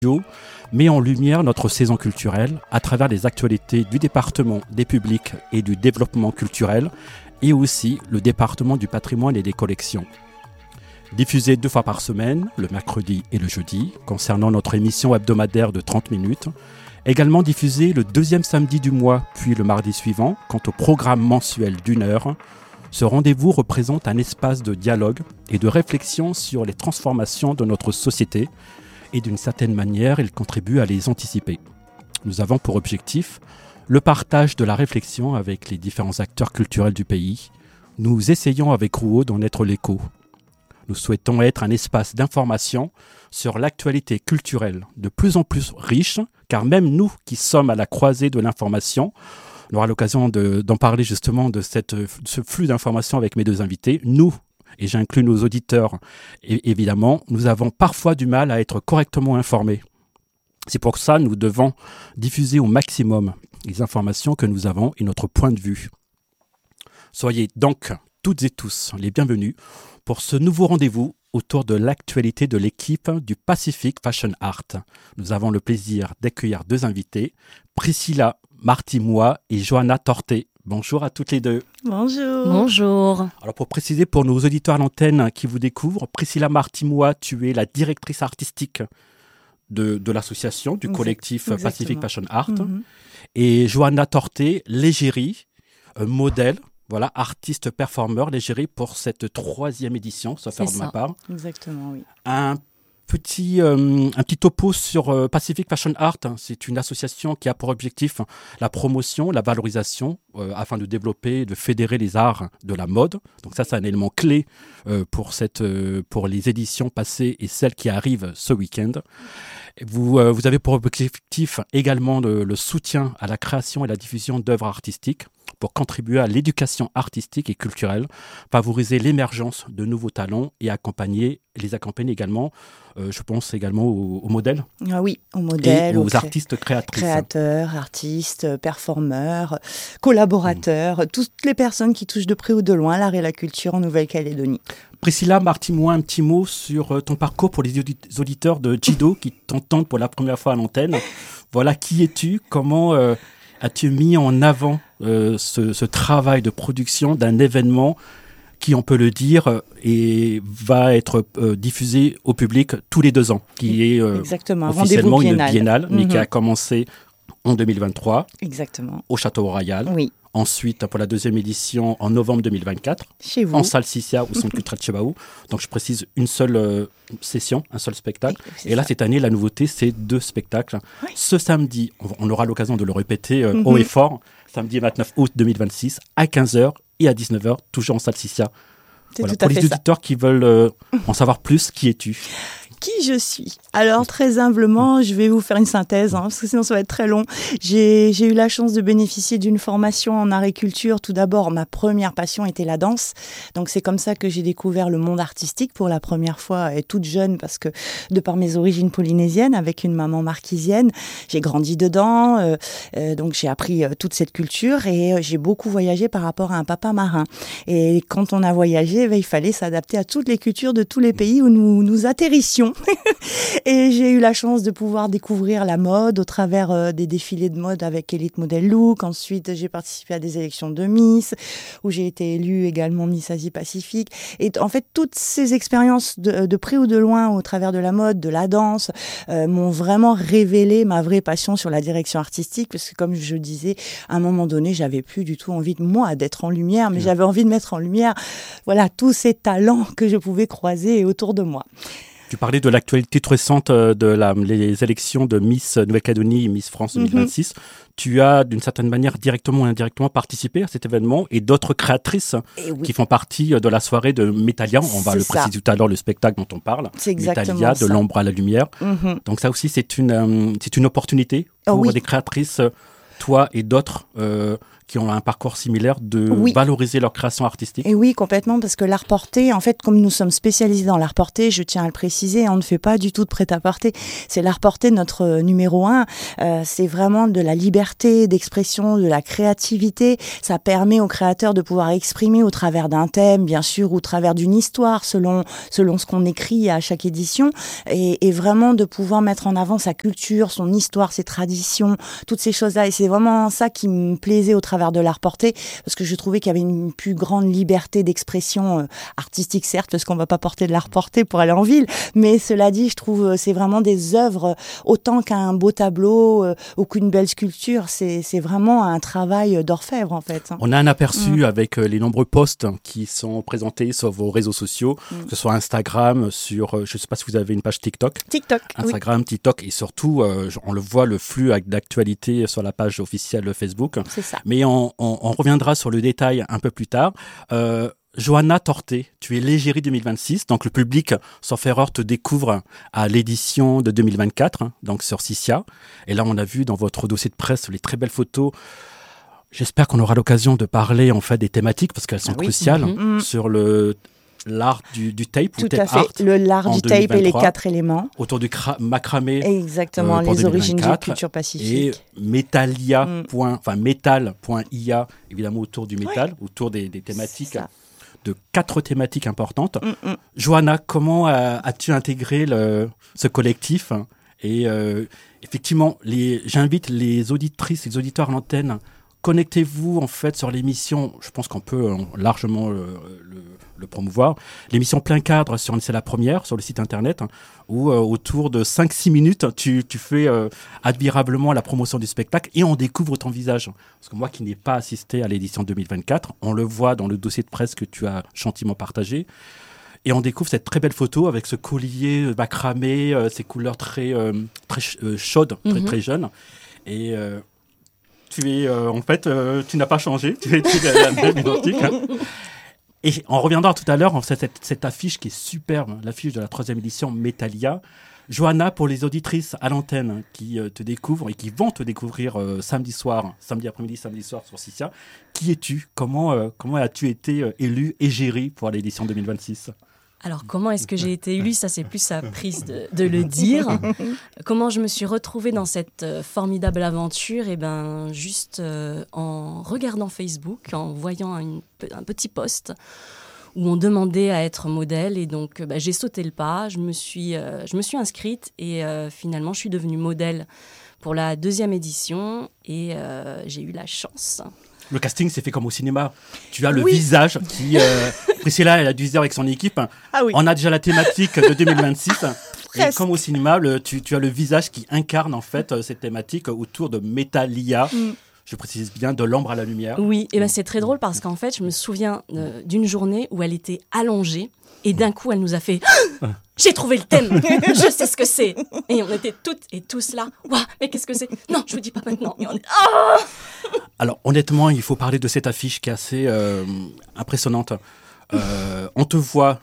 met en lumière notre saison culturelle à travers les actualités du département des publics et du développement culturel et aussi le département du patrimoine et des collections. Diffusée 2 fois par semaine, le mercredi et le jeudi, concernant notre émission hebdomadaire de 30 minutes. Également diffusée le 2e samedi du mois, puis le mardi suivant, quant au programme mensuel d'1 heure. Ce rendez-vous représente un espace de dialogue et de réflexion sur les transformations de notre société et d'une certaine manière, il contribue à les anticiper. Nous avons pour objectif le partage de la réflexion avec les différents acteurs culturels du pays. Nous essayons avec Rouault d'en être l'écho. Nous souhaitons être un espace d'information sur l'actualité culturelle de plus en plus riche, car même nous qui sommes à la croisée de l'information, on aura l'occasion d'en parler justement de ce flux d'informations avec mes 2 invités. Nous, et j'inclus nos auditeurs, et évidemment, nous avons parfois du mal à être correctement informés. C'est pour ça que nous devons diffuser au maximum les informations que nous avons et notre point de vue. Soyez donc toutes et tous les bienvenus pour ce nouveau rendez-vous autour de l'actualité de l'équipe du Pacific Fashion Art. Nous avons le plaisir d'accueillir 2 invités, Priscilla Martimois et Johanna Torté. Bonjour à toutes les 2. Bonjour. Bonjour. Alors pour préciser pour nos auditeurs à l'antenne qui vous découvrent, Priscilla Martimois, tu es la directrice artistique de l'association, du collectif Exactement. Pacific Fashion Art. Mm-hmm. Et Johanna Torté, l'égérie, modèle, voilà, artiste performeur, l'égérie pour cette 3e édition, sauf faire de ma part. Exactement, oui. Un petit topo sur Pacific Fashion Art. C'est une association qui a pour objectif la promotion, la valorisation, afin de développer, de fédérer les arts de la mode. Donc ça, c'est un élément clé pour les éditions passées et celles qui arrivent ce week-end. Vous avez pour objectif également le soutien à la création et la diffusion d'œuvres artistiques pour contribuer à l'éducation artistique et culturelle, favoriser l'émergence de nouveaux talents et les accompagner également, je pense également aux modèles. Ah oui, aux modèles, et aux artistes créatrices. Créateurs, artistes, performeurs, collaborateurs, toutes les personnes qui touchent de près ou de loin l'art et la culture en Nouvelle-Calédonie. Priscilla, Martimois, un petit mot sur ton parcours pour les auditeurs de Jido qui t'entendent pour la première fois à l'antenne. Voilà, qui es-tu ? Comment as-tu mis en avant ce travail de production d'un événement qui, on peut le dire, va être diffusé au public tous les 2 ans, qui est officiellement une biennale, mais qui a commencé en 2023. Exactement. Au Château Royal. Oui. Ensuite, pour la 2e édition, en novembre 2024. Chez vous. En salle Sissia, au Centre culturel Chebaou. Donc, je précise, une seule session, un seul spectacle. Oui, et là, cette année, la nouveauté, c'est 2 spectacles. Oui. Ce samedi, on aura l'occasion de le répéter haut et fort, samedi 29 août 2026, à 15h et à 19h, toujours en salle Sissia. Voilà, pour les auditeurs qui veulent en savoir plus, qui es-tu ? Qui je suis ? Alors, très humblement, je vais vous faire une synthèse, parce que sinon ça va être très long. J'ai eu la chance de bénéficier d'une formation en art et culture. Tout d'abord, ma première passion était la danse. Donc, c'est comme ça que j'ai découvert le monde artistique pour la première fois, et toute jeune, parce que de par mes origines polynésiennes, avec une maman marquisienne, j'ai grandi dedans. Donc, j'ai appris toute cette culture et j'ai beaucoup voyagé par rapport à un papa marin. Et quand on a voyagé, il fallait s'adapter à toutes les cultures de tous les pays où nous atterrissions. Et j'ai eu la chance de pouvoir découvrir la mode au travers des défilés de mode avec Elite Model Look. Ensuite, j'ai participé à des élections de Miss, où j'ai été élue également Miss Asie-Pacifique. Et en fait, toutes ces expériences de près ou de loin au travers de la mode, de la danse, m'ont vraiment révélé ma vraie passion sur la direction artistique. Parce que comme je disais, à un moment donné, j'avais plus du tout envie d'être en lumière, mais j'avais envie de mettre en lumière, voilà, tous ces talents que je pouvais croiser autour de moi. Tu parlais de l'actualité toute récente les élections de Miss Nouvelle-Calédonie et Miss France 2026. Tu as, d'une certaine manière, directement ou indirectement participé à cet événement et d'autres créatrices qui font partie de la soirée de Métalia. On va préciser tout à l'heure, le spectacle dont on parle. C'est exactement Métalia, ça. de l'ombre à la lumière. Donc ça aussi, c'est une opportunité pour des créatrices toi et d'autres qui ont un parcours similaire, de valoriser leur création artistique? Et oui, complètement, parce que l'art porté, en fait, comme nous sommes spécialisés dans l'art porté, je tiens à le préciser, on ne fait pas du tout de prêt-à-porter. C'est l'art porté notre numéro 1. C'est vraiment de la liberté d'expression, de la créativité. Ça permet aux créateurs de pouvoir exprimer au travers d'un thème, bien sûr, ou au travers d'une histoire, selon ce qu'on écrit à chaque édition, et vraiment de pouvoir mettre en avant sa culture, son histoire, ses traditions, toutes ces choses-là. Et c'est vraiment ça qui me plaisait au travers de l'art porté, parce que je trouvais qu'il y avait une plus grande liberté d'expression artistique, certes, parce qu'on va pas porter de l'art porté pour aller en ville, mais cela dit, je trouve c'est vraiment des œuvres autant qu'un beau tableau ou qu'une belle sculpture. C'est vraiment un travail d'orfèvre, en fait. On a un aperçu avec les nombreux posts qui sont présentés sur vos réseaux sociaux, que ce soit Instagram, sur, je sais pas si vous avez une page TikTok. Instagram, TikTok, et surtout, on le voit, le flux d'actualité sur la page officielle Facebook. C'est ça. Mais on reviendra sur le détail un peu plus tard. Johanna Torté, tu es l'égérie 2026, donc le public, sauf erreur, te découvre à l'édition de 2024, donc sur Cicia. Et là, on a vu dans votre dossier de presse les très belles photos. J'espère qu'on aura l'occasion de parler en fait des thématiques, parce qu'elles sont cruciales sur l'art du tape ou tape art. L'art du tape et les 4 éléments. Autour du macramé. Exactement, les origines de la culture pacifique. Et métal.ia, évidemment autour du métal, autour des thématiques, de 4 thématiques importantes. Johanna, comment as-tu intégré ce collectif? Et effectivement, j'invite les auditrices et les auditeurs à l'antenne. Connectez-vous en fait sur l'émission, je pense qu'on peut largement le promouvoir, l'émission Plein Cadre c'est la première sur le site internet, où autour de 5-6 minutes, tu fais admirablement la promotion du spectacle et on découvre ton visage. Parce que moi qui n'ai pas assisté à l'édition 2024, on le voit dans le dossier de presse que tu as gentiment partagé. Et on découvre cette très belle photo avec ce collier macramé, ces couleurs très chaudes, très jeunes. Et tu es, tu n'as pas changé, tu es la même identique. Et on reviendra tout à l'heure en cette affiche qui est superbe, l'affiche de la 3e édition Métalia. Johanna, pour les auditrices à l'antenne qui te découvrent et qui vont te découvrir samedi après-midi, samedi soir sur Cicia, qui es-tu? Comment as-tu été élue égérie pour l'édition 2026? Alors, comment est-ce que j'ai été élue? Ça, c'est plus à prise de le dire. Comment je me suis retrouvée dans cette formidable aventure? Eh bien, juste en regardant Facebook, en voyant un petit post où on demandait à être modèle. Et donc, j'ai sauté le pas, je me suis inscrite et finalement, je suis devenue modèle pour la 2e édition et j'ai eu la chance. Le casting s'est fait comme au cinéma. Tu as le visage qui... Priscilla, elle a dû se dire avec son équipe. On a déjà la thématique de 2026. Et comme au cinéma, tu as le visage qui incarne en fait cette thématique autour de Métalia. Je précise bien, de l'ombre à la lumière. Oui, et c'est très drôle parce qu'en fait, je me souviens d'une journée où elle était allongée et d'un coup, elle nous a fait « J'ai trouvé le thème, je sais ce que c'est !» Et on était toutes et tous là « Waouh, mais qu'est-ce que c'est ?» « Non, je vous dis pas maintenant. » Et on est Alors, honnêtement, il faut parler de cette affiche qui est assez impressionnante. On te voit,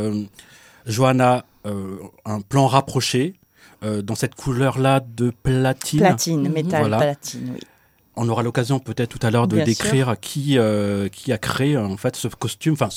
Johanna, un plan rapproché, dans cette couleur-là de platine. Platine, métal, platine, oui. On aura l'occasion peut-être tout à l'heure de décrire qui a créé en fait ce costume, enfin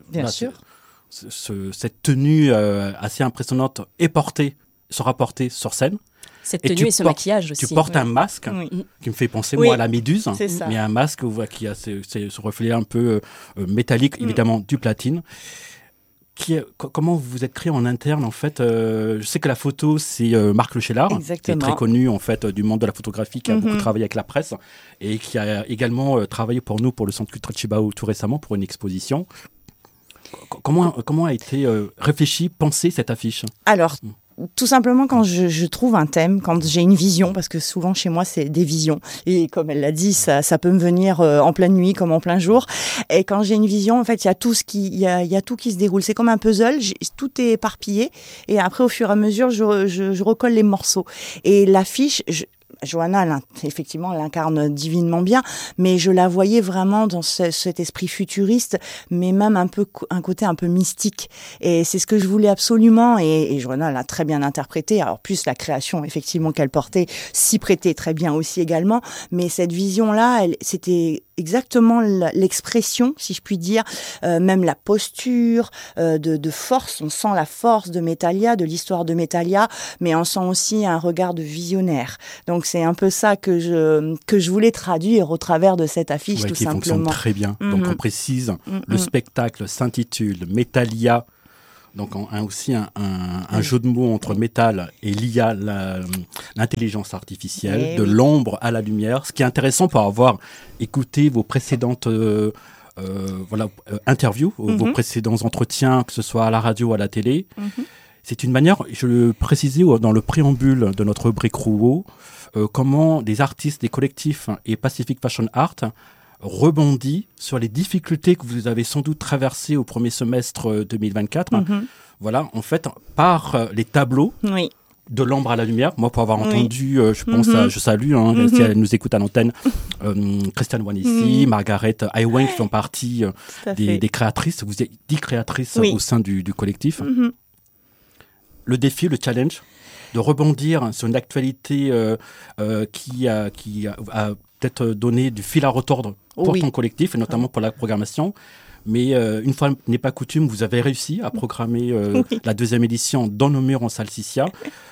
cette tenue assez impressionnante sera portée sur scène. Cette tenue et ce maquillage aussi. Tu portes un masque qui me fait penser moi à la méduse, mais un masque qui a ce reflet un peu métallique, évidemment du platine. Comment vous vous êtes créé en interne en fait? Je sais que la photo c'est Marc Lechelard, qui est très connu en fait du monde de la photographie, qui a beaucoup travaillé avec la presse et qui a également travaillé pour nous pour le Centre culturel Chibao tout récemment pour une exposition. Comment a été réfléchie, pensée cette affiche? Alors, tout simplement quand je trouve un thème, quand j'ai une vision, parce que souvent chez moi c'est des visions, et comme elle l'a dit, ça peut me venir en pleine nuit comme en plein jour, et quand j'ai une vision, en fait il y a tout qui se déroule, c'est comme un puzzle, tout est éparpillé, et après au fur et à mesure je recolle les morceaux, et l'affiche, Johanna, effectivement, elle incarne divinement bien, mais je la voyais vraiment dans cet esprit futuriste, mais même un côté un peu mystique. Et c'est ce que je voulais absolument, et Johanna l'a très bien interprété. Alors plus la création, effectivement, qu'elle portait s'y prêtait très bien aussi également, mais cette vision-là, c'était exactement l'expression, si je puis dire, même la posture de force. On sent la force de Métalia, de l'histoire de Métalia, mais on sent aussi un regard de visionnaire. Donc c'est un peu ça que je voulais traduire au travers de cette affiche, tout qui simplement. Qui fonctionne très bien. Donc on précise, le spectacle s'intitule Métalia. Donc aussi un jeu de mots entre métal et l'IA, l'intelligence artificielle, l'ombre à la lumière. Ce qui est intéressant pour avoir écouté vos précédentes interviews, vos précédents entretiens, que ce soit à la radio ou à la télé. C'est une manière, je le précisais dans le préambule de notre rubrique Rouault, comment des artistes, des collectifs et Pacific Fashion Art rebondit sur les difficultés que vous avez sans doute traversées au premier semestre 2024. Voilà, en fait, par les tableaux de l'ombre à la lumière. Moi, pour avoir entendu, je pense je salue, si elle nous écoute à l'antenne, Christiane Wanissi, Margaret Iweng, qui font partie des créatrices. Vous êtes 10 créatrices au sein du collectif. Le défi, le challenge, de rebondir sur une actualité qui a peut-être donné du fil à retordre pour ton collectif, et notamment pour la programmation. Mais une fois n'est pas coutume, vous avez réussi à programmer la deuxième édition dans nos murs en Salsiccia.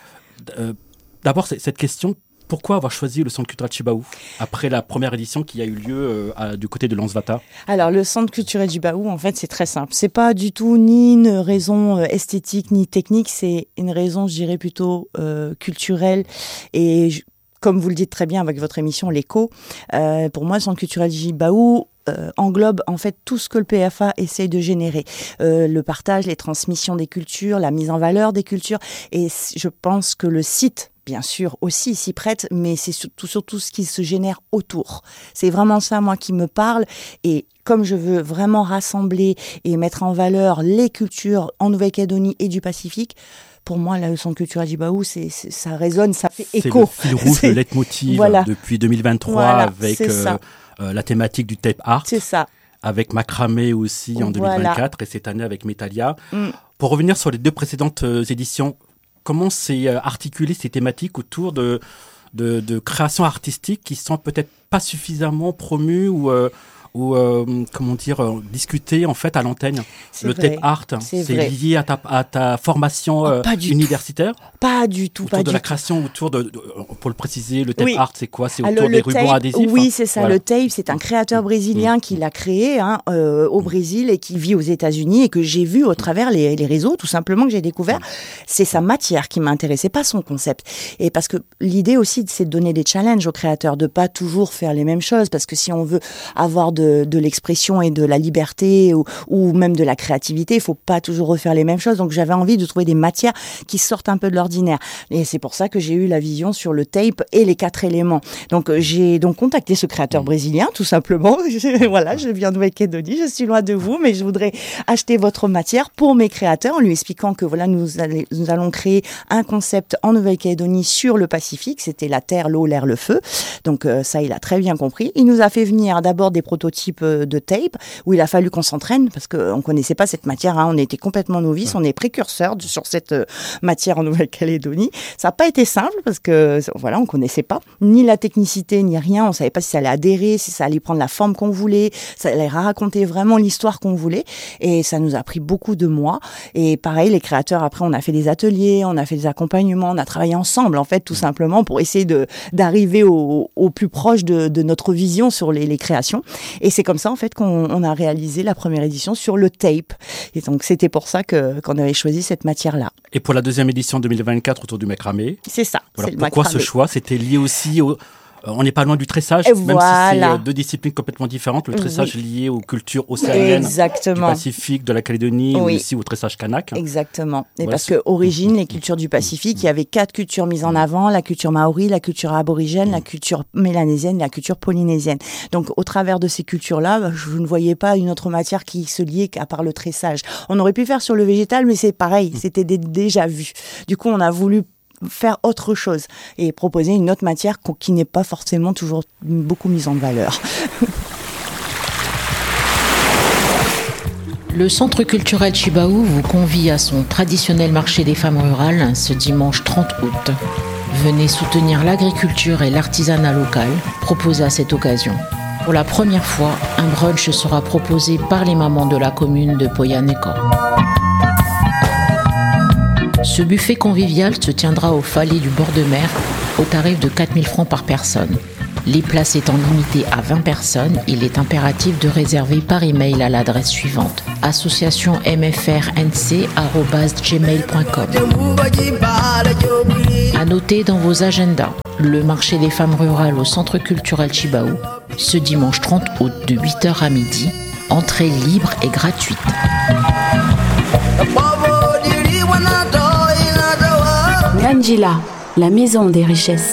D'abord, cette question, pourquoi avoir choisi le Centre culturel Chibaou après la première édition qui a eu lieu du côté de Lansvata? Alors, le Centre culturel Chibaou, en fait, c'est très simple. C'est pas du tout ni une raison esthétique ni technique, c'est une raison, je dirais, plutôt culturelle. Et comme vous le dites très bien avec votre émission L'Écho, pour moi, le Centre culturel Chibaou englobe en fait tout ce que le PFA essaye de générer. Le partage, les transmissions des cultures, la mise en valeur des cultures. Et je pense que le site, bien sûr, aussi s'y prête, mais c'est surtout ce qui se génère autour. C'est vraiment ça, moi, qui me parle. Et comme je veux vraiment rassembler et mettre en valeur les cultures en Nouvelle-Calédonie et du Pacifique, pour moi, le Centre culturel Chibaou, ça résonne, ça fait écho. C'est le fil rouge, le leitmotiv depuis 2023 avec la thématique du tape art. C'est ça. Avec Macramé aussi en 2024 et cette année avec Métalia. Pour revenir sur les 2 précédentes éditions, comment s'est articulé ces thématiques autour de créations artistiques qui sont peut-être pas suffisamment promues ou comment dire, discutées en fait à l'antenne? Le tape art, c'est lié à ta formation universitaire? Pas du tout. Autour de la création, pour le préciser, le tape art, c'est quoi? C'est autour des rubans adhésifs? Oui, c'est ça. Voilà. Le tape, c'est un créateur brésilien qui l'a créé au Brésil et qui vit aux États-Unis et que j'ai vu au travers les réseaux, tout simplement, que j'ai découvert. C'est sa matière qui m'intéressait, pas son concept. Et parce que l'idée aussi, c'est de donner des challenges aux créateurs, de pas toujours faire les mêmes choses, parce que si on veut avoir de l'expression et de la liberté ou même de la créativité, il faut pas toujours refaire les mêmes choses. Donc j'avais envie de trouver des matières qui sortent un peu de l'ordinaire. Et c'est pour ça que j'ai eu la vision sur le tape et les 4 éléments. Donc j'ai contacté ce créateur brésilien, tout simplement. Voilà, je viens de Nouvelle-Calédonie, je suis loin de vous, mais je voudrais acheter votre matière pour mes créateurs, en lui expliquant que voilà, nous allons créer un concept en Nouvelle-Calédonie sur le Pacifique. C'était la terre, l'eau, l'air, le feu. Donc ça, il a très bien compris. Il nous a fait venir d'abord des prototypes de tape où il a fallu qu'on s'entraîne parce qu'on ne connaissait pas cette matière. On était complètement novices, on est précurseurs sur cette matière en Nouvelle-Calédonie. Ça n'a pas été simple parce que voilà, on ne connaissait pas ni la technicité ni rien. On ne savait pas si ça allait adhérer, si ça allait prendre la forme qu'on voulait, ça allait raconter vraiment l'histoire qu'on voulait. Et ça nous a pris beaucoup de mois. Et pareil, les créateurs, après, on a fait des ateliers, on a fait des accompagnements, on a travaillé ensemble, en fait, tout simplement pour essayer d'arriver au plus proche de notre vision sur les créations. Et c'est comme ça, en fait, qu'on a réalisé la première édition sur le tape. Et donc, c'était pour ça qu'on avait choisi cette matière-là. Et pour la deuxième édition 2024 autour du macramé? C'est ça. Voilà. C'est pourquoi ce choix? C'était lié aussi on n'est pas loin du tressage, même si c'est 2 disciplines complètement différentes. Le tressage lié aux cultures océaniennes du Pacifique, de la Calédonie, ou aussi au tressage kanak. Exactement. Et parce qu'origine, les cultures du Pacifique, il y avait 4 cultures mises en avant, la culture maori, la culture aborigène, la culture mélanésienne, la culture polynésienne. Donc, au travers de ces cultures-là, je ne voyais pas une autre matière qui se liait qu'à part le tressage. On aurait pu faire sur le végétal, mais c'est pareil, c'était déjà vu. Du coup, on a voulu faire autre chose et proposer une autre matière qui n'est pas forcément toujours beaucoup mise en valeur. Le Centre culturel Chibaou vous convie à son traditionnel marché des femmes rurales ce dimanche 30 août. Venez soutenir l'agriculture et l'artisanat local proposé à cette occasion. Pour la première fois, un brunch sera proposé par les mamans de la commune de Poyaneko. Ce buffet convivial se tiendra au Fallet du bord de mer au tarif de 4 000 francs par personne. Les places étant limitées à 20 personnes, il est impératif de réserver par email à l'adresse suivante: associationmfrnc@gmail.com. À noter dans vos agendas, le marché des femmes rurales au Centre culturel Chibaou, ce dimanche 30 août de 8h à midi, entrée libre et gratuite. Ngandjila, la maison des richesses.